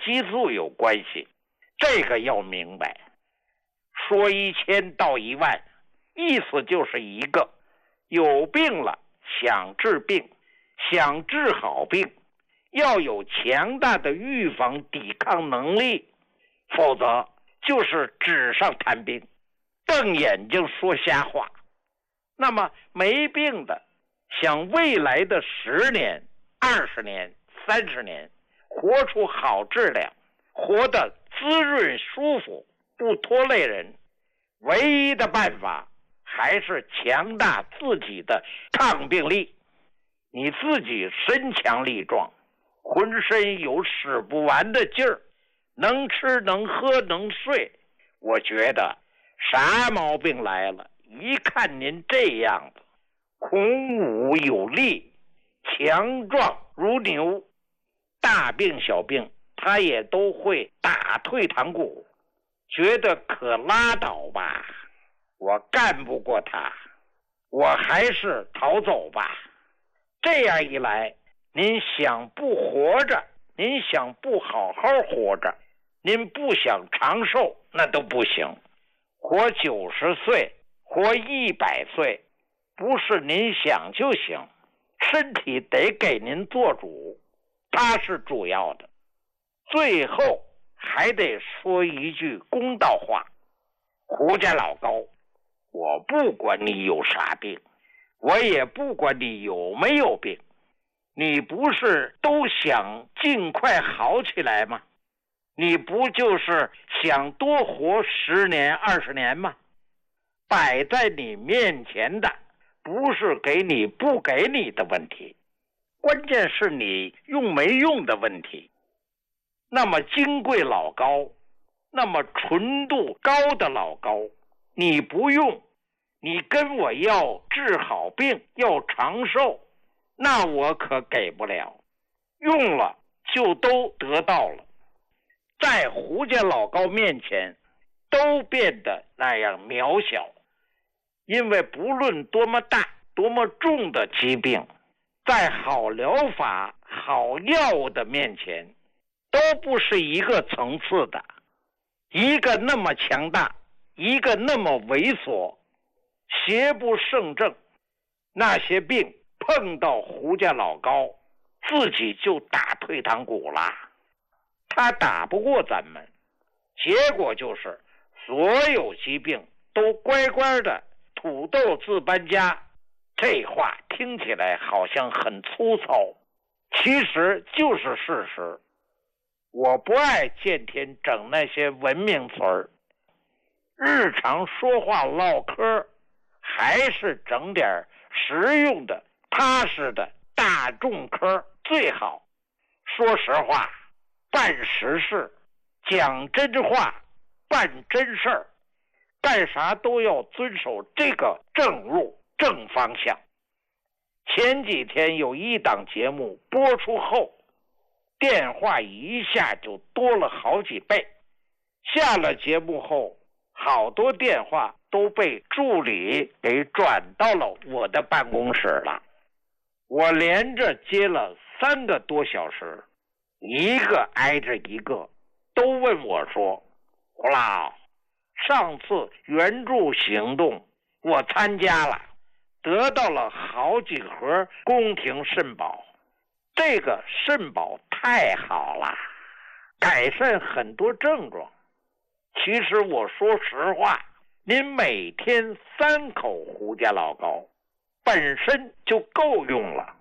激素有关系，这个要明白。说1000到10000，意思就是一个，有病了想治病，想治好病，要有强大的预防抵抗能力，否则就是纸上谈兵，瞪眼睛说瞎话。那么没病的想未来的10年、20年、30年活出好质量，活得滋润舒服，不拖累人，唯一的办法还是强大自己的抗病力。你自己身强力壮，浑身有使不完的劲儿，能吃能喝能睡，我觉得啥毛病来了，一看您这样子，孔武有力，强壮如牛，大病小病他也都会打退堂鼓，觉得可拉倒吧，我干不过他，我还是逃走吧。这样一来，您想不活着，您想不好好活着，您不想长寿，那都不行。活90岁，活100岁，不是您想就行，身体得给您做主，它是主要的。最后还得说一句公道话，胡家老高，我不管你有啥病，我也不管你有没有病，你不是都想尽快好起来吗？你不就是想多活10年20年吗？摆在你面前的不是给你不给你的问题，关键是你用没用的问题。那么金贵老高，那么纯度高的老高，你不用，你跟我要治好病，要长寿，那我可给不了。用了就都得到了，在胡家老高面前都变得那样渺小。因为不论多么大多么重的疾病，在好疗法好药物的面前都不是一个层次的，一个那么强大，一个那么猥琐，邪不胜正。那些病碰到胡家老高，自己就打退堂鼓了，他打不过咱们，结果就是所有疾病都乖乖的土豆自搬家。这话听起来好像很粗糙，其实就是事实。我不爱见天整那些文明词儿，日常说话唠嗑还是整点实用的踏实的大众嗑最好。说实话，办实事，讲真话，办真事儿，干啥都要遵守这个正路正方向。前几天有一档节目播出后，电话一下就多了好几倍。下了节目后，好多电话都被助理给转到了我的办公室了。我连着接了3个多小时，一个挨着一个，都问我说，胡老，上次援助行动我参加了，得到了好几盒宫廷肾宝，这个肾宝太好了，改善很多症状。其实我说实话，您每天3口胡家老高本身就够用了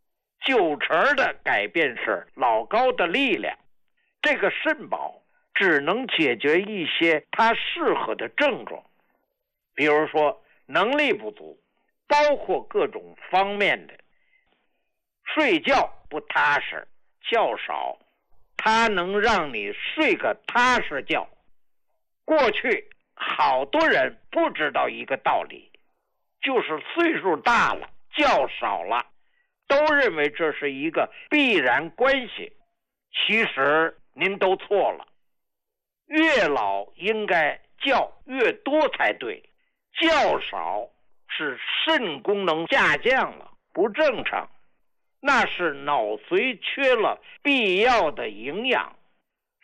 ，90%的改变是老高的力量，这个肾宝只能解决一些他适合的症状，比如说能力不足，包括各种方面的，睡觉不踏实，觉少，它能让你睡个踏实觉。过去好多人不知道一个道理，就是岁数大了，觉少了，都认为这是一个必然关系。其实您都错了，越老应该觉越多才对，觉少是肾功能下降了，不正常，那是脑髓缺了必要的营养。